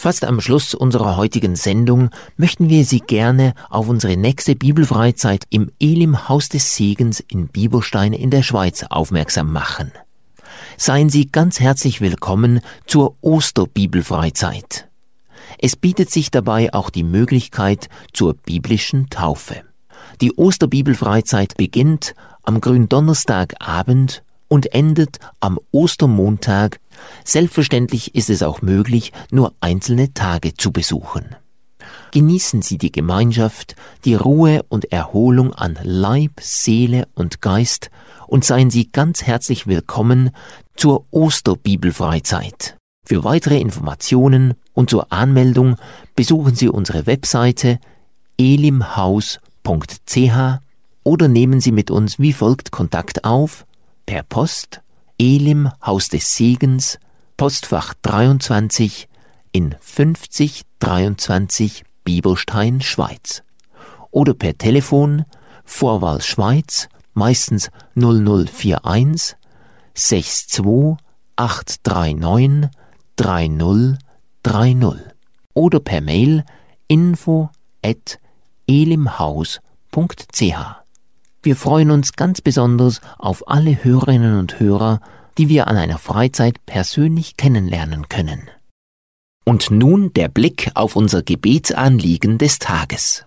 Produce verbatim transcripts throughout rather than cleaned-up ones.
Fast am Schluss unserer heutigen Sendung möchten wir Sie gerne auf unsere nächste Bibelfreizeit im Elim Haus des Segens in Biberstein in der Schweiz aufmerksam machen. Seien Sie ganz herzlich willkommen zur Osterbibelfreizeit. Es bietet sich dabei auch die Möglichkeit zur biblischen Taufe. Die Osterbibelfreizeit beginnt am Gründonnerstagabend und endet am Ostermontag. Selbstverständlich ist es auch möglich, nur einzelne Tage zu besuchen. Genießen Sie die Gemeinschaft, die Ruhe und Erholung an Leib, Seele und Geist und seien Sie ganz herzlich willkommen zur Osterbibelfreizeit. Für weitere Informationen und zur Anmeldung besuchen Sie unsere Webseite elimhaus punkt c h oder nehmen Sie mit uns wie folgt Kontakt auf: per Post, Elim Haus des Segens, Postfach dreiundzwanzig in fünfzig dreiundzwanzig Biberstein, Schweiz. Oder per Telefon, Vorwahl Schweiz, meistens null null vier eins sechs zwei acht drei neun drei null drei null. Oder per Mail info at elimhaus punkt c h. Wir freuen uns ganz besonders auf alle Hörerinnen und Hörer, die wir an einer Freizeit persönlich kennenlernen können. Und nun der Blick auf unser Gebetsanliegen des Tages.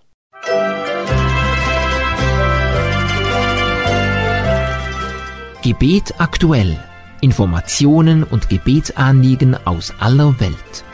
Gebet aktuell. Informationen und Gebetsanliegen aus aller Welt.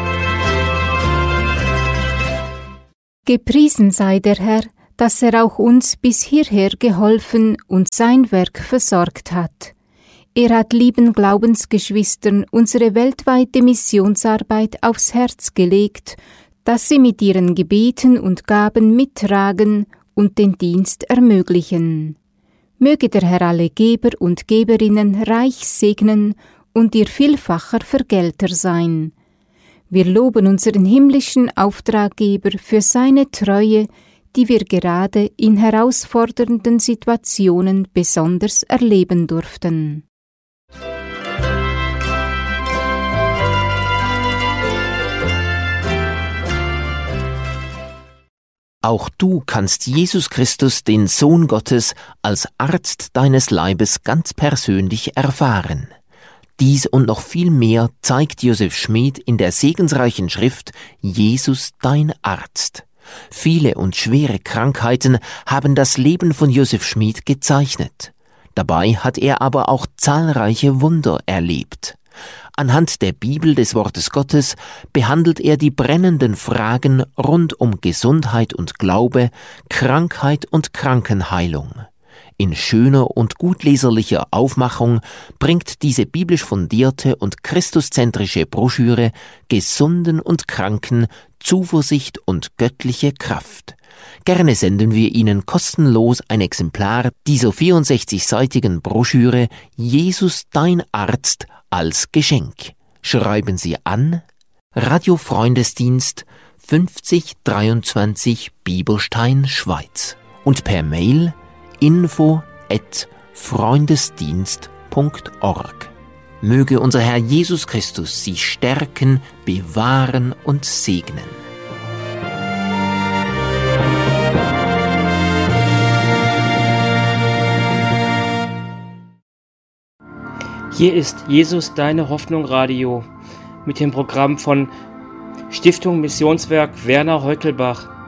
Gepriesen sei der Herr, dass er auch uns bis hierher geholfen und sein Werk versorgt hat. Er hat lieben Glaubensgeschwistern unsere weltweite Missionsarbeit aufs Herz gelegt, dass sie mit ihren Gebeten und Gaben mittragen und den Dienst ermöglichen. Möge der Herr alle Geber und Geberinnen reich segnen und ihr vielfacher Vergelter sein. Wir loben unseren himmlischen Auftraggeber für seine Treue, die wir gerade in herausfordernden Situationen besonders erleben durften. Auch du kannst Jesus Christus, den Sohn Gottes, als Arzt deines Leibes ganz persönlich erfahren. Dies und noch viel mehr zeigt Josef Schmid in der segensreichen Schrift Jesus, dein Arzt. Viele und schwere Krankheiten haben das Leben von Josef Schmid gezeichnet. Dabei hat er aber auch zahlreiche Wunder erlebt. Anhand der Bibel des Wortes Gottes behandelt er die brennenden Fragen rund um Gesundheit und Glaube, Krankheit und Krankenheilung. In schöner und gutleserlicher Aufmachung bringt diese biblisch fundierte und christuszentrische Broschüre Gesunden und Kranken Zuversicht und göttliche Kraft. Gerne senden wir Ihnen kostenlos ein Exemplar dieser vierundsechzigseitigen Broschüre Jesus, dein Arzt, als Geschenk. Schreiben Sie an Radiofreundesdienst fünfzig dreiundzwanzig Biberstein, Schweiz und per Mail info at freundesdienst punkt org. Möge unser Herr Jesus Christus Sie stärken, bewahren und segnen. Hier ist Jesus, deine Hoffnung Radio mit dem Programm von Stiftung Missionswerk Werner Heukelbach.